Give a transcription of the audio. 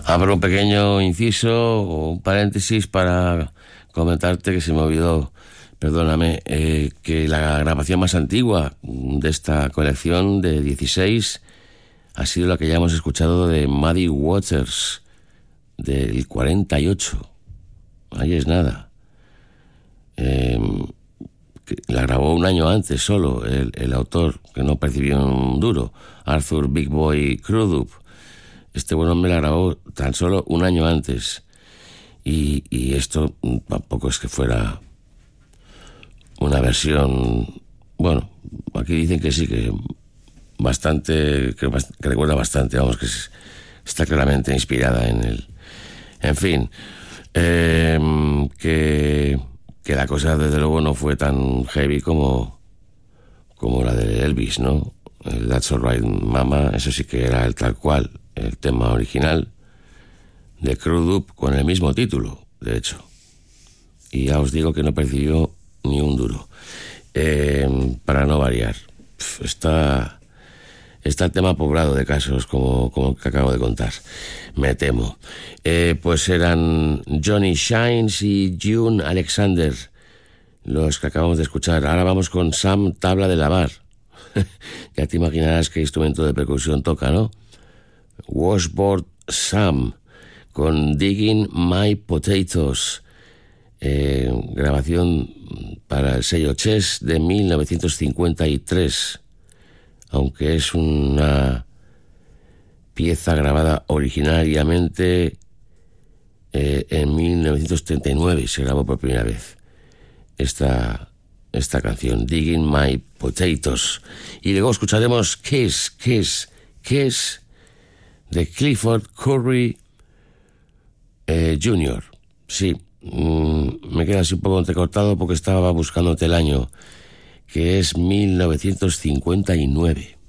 Abro un pequeño inciso o un paréntesis para comentarte que se me olvidó, perdóname, que la grabación más antigua de esta colección de 16 ha sido la que ya hemos escuchado de Muddy Waters, del 48. Ahí es nada. La grabó un año antes solo el autor, que no percibió un duro, Arthur Big Boy Crudup. Este buen hombre la grabó tan solo un año antes. Y esto tampoco es que fuera una versión... Bueno, aquí dicen que sí, que bastante, que recuerda bastante, vamos, que está claramente inspirada en él. En fin, que la cosa desde luego no fue tan heavy como la de Elvis, ¿no? El That's Alright Mama, eso sí que era el tal cual, el tema original de Crudup, con el mismo título, de hecho. Y ya os digo que no percibió ni un duro. Para no variar. Está el tema poblado de casos como el que acabo de contar, me temo. Pues eran Johnny Shines y June Alexander los que acabamos de escuchar. Ahora vamos con Sam Tabla de Lavar. Ya te imaginarás qué instrumento de percusión toca, ¿no? Washboard Sam con Digging My Potatoes, grabación para el sello Chess de 1953, aunque es una pieza grabada originariamente en 1939 y se grabó por primera vez esta canción, Digging My Potatoes. Y luego escucharemos Kiss de Clifford Curry Jr. Sí, me queda así un poco entrecortado porque estaba buscándote el año, que es 1959.